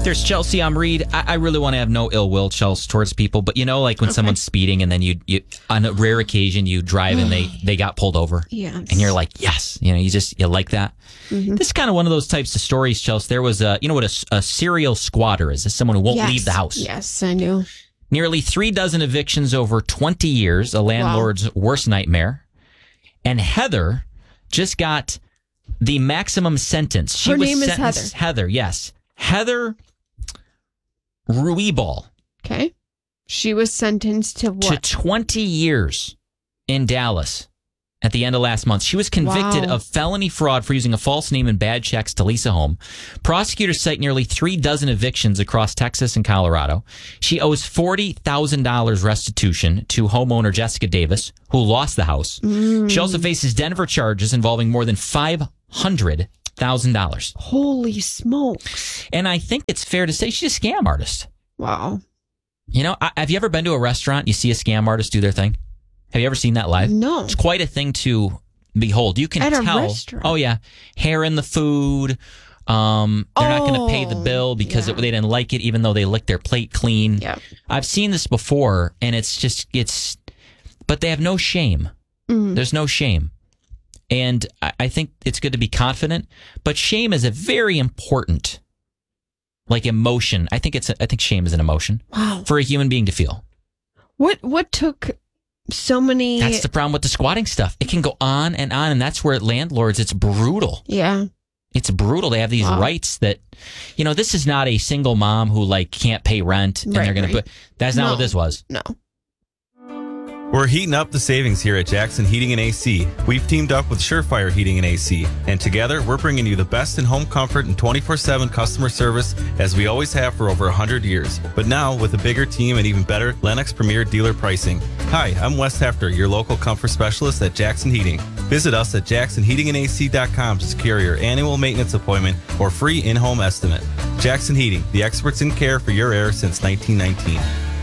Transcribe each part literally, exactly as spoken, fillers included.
There's Chelsea. I'm Reed. I, I really want to have no ill will, Chelsea, towards people. But you know, like when okay. someone's speeding and then you, you, on a rare occasion, you drive and they, they got pulled over. Yes. And you're like, yes. You know, you just, you like that. Mm-hmm. This is kind of one of those types of stories, Chelsea. There was a, you know what a, a serial squatter is? Is someone who won't yes. leave the house. Yes, I do. Nearly three dozen evictions over twenty years, a landlord's wow. worst nightmare. And Heather just got the maximum sentence. She Her was name is sentenced, Heather. Heather, yes. Heather Ruibal. Okay. She was sentenced to what? To twenty years in Dallas at the end of last month. She was convicted wow. of felony fraud for using a false name and bad checks to lease a home. Prosecutors cite nearly three dozen evictions across Texas and Colorado. She owes forty thousand dollars restitution to homeowner Jessica Davis, who lost the house. Mm. She also faces Denver charges involving more than five hundred thousand dollars. Holy smokes. And I think it's fair to say she's a scam artist. Wow. You know, I, have you ever been to a restaurant, you see a scam artist do their thing? Have you ever seen that live? No. It's quite a thing to behold. You can At tell. A restaurant. Oh, yeah. Hair in the food. Um, they're oh, not going to pay the bill because yeah. it, they didn't like it, even though they licked their plate clean. Yeah. I've seen this before, and it's just, it's, but they have no shame. Mm-hmm. There's no shame. And I think it's good to be confident, but shame is a very important, like, emotion. I think it's. A, I think shame is an emotion wow. for a human being to feel. What What took so many? That's the problem with the squatting stuff. It can go on and on, and that's where landlords. It's brutal. Yeah, it's brutal. They have these wow. rights that, you know, this is not a single mom who like can't pay rent and right, they're going right. to put. That's not no, what this was. No. We're heating up the savings here at Jackson Heating and A C. We've teamed up with Surefire Heating and A C, and together we're bringing you the best in home comfort and twenty-four seven customer service as we always have for over one hundred years. But now with a bigger team and even better Lennox Premier dealer pricing. Hi, I'm Wes Hefter, your local comfort specialist at Jackson Heating. Visit us at jackson heating and a c dot com to secure your annual maintenance appointment or free in-home estimate. Jackson Heating, the experts in care for your air since nineteen nineteen.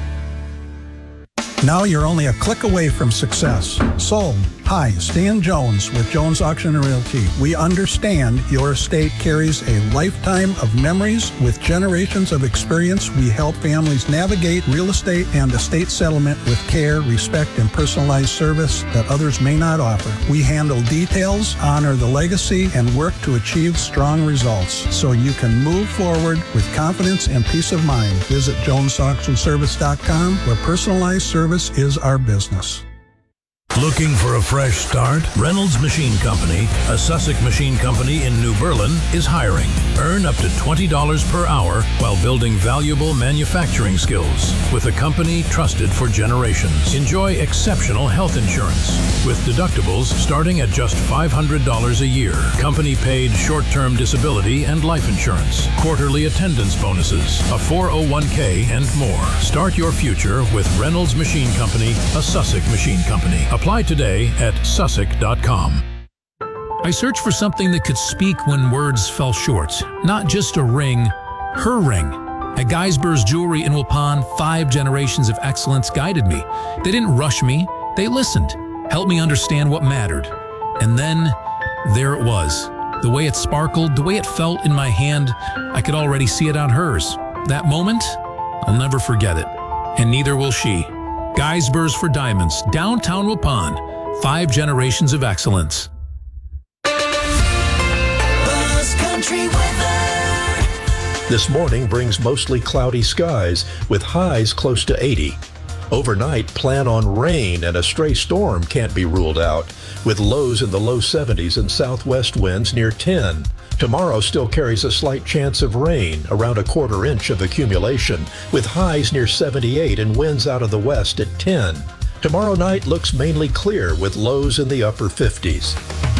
Now you're only a click away from success. Sold. Hi, Stan Jones with Jones Auction and Realty. We understand your estate carries a lifetime of memories. With generations of experience, we help families navigate real estate and estate settlement with care, respect, and personalized service that others may not offer. We handle details, honor the legacy, and work to achieve strong results so you can move forward with confidence and peace of mind. Visit jones auction service dot com, where personalized service is our business. Looking for a fresh start? Reynolds Machine Company, a Sussex machine company in New Berlin, is hiring. Earn up to twenty dollars per hour while building valuable manufacturing skills with a company trusted for generations. Enjoy exceptional health insurance with deductibles starting at just five hundred dollars a year. Company paid short-term disability and life insurance, quarterly attendance bonuses, a four oh one k, and more. Start your future with Reynolds Machine Company, a Sussex machine company. Apply today at sussex dot com. I searched for something that could speak when words fell short. Not just a ring, her ring. At Geisber's Jewelry in Waupun, five generations of excellence guided me. They didn't rush me, they listened, helped me understand what mattered. And then, there it was. The way it sparkled, the way it felt in my hand, I could already see it on hers. That moment, I'll never forget it. And neither will she. Geisber's for Diamonds, downtown Waupun. Five generations of excellence. Buzz Country weather. This morning brings mostly cloudy skies with highs close to eighty. Overnight, plan on rain and a stray storm can't be ruled out, with lows in the low seventies and southwest winds near ten. Tomorrow still carries a slight chance of rain, around a quarter inch of accumulation, with highs near seventy-eight and winds out of the west at ten. Tomorrow night looks mainly clear with lows in the upper fifties.